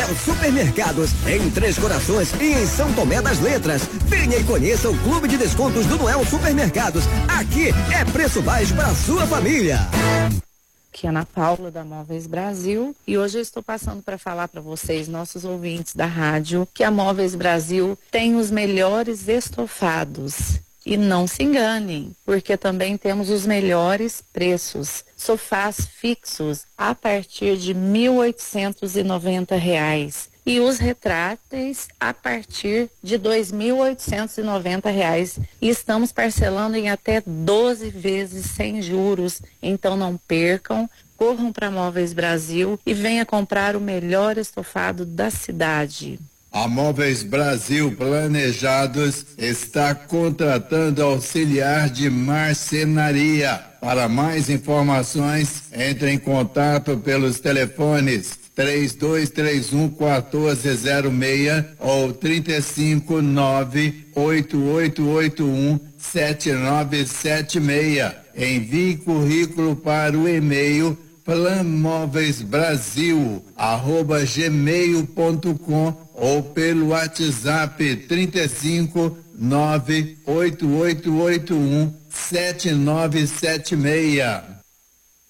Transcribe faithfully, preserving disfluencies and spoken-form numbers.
Noel Supermercados, em Três Corações e em São Tomé das Letras. Venha e conheça o Clube de Descontos do Noel Supermercados. Aqui é preço baixo para sua família. Aqui é Ana Paula da Móveis Brasil e hoje eu estou passando para falar para vocês, nossos ouvintes da rádio, que a Móveis Brasil tem os melhores estofados. E não se enganem, porque também temos os melhores preços. Sofás fixos a partir de mil oitocentos e noventa reais. E os retráteis a partir de dois mil oitocentos e noventa reais. E estamos parcelando em até doze vezes sem juros. Então não percam, corram para Móveis Brasil e venha comprar o melhor estofado da cidade. A Móveis Brasil Planejados está contratando auxiliar de marcenaria. Para mais informações, entre em contato pelos telefones três dois três um, um quatro zero seis ou trinta e cinco, nove oito oito oito um, sete nove sete seis. Envie currículo para o e-mail planmóveisbrasil arroba gmail ponto com ou pelo WhatsApp trinta e cinco, nove oito oito oito um, sete nove sete seis.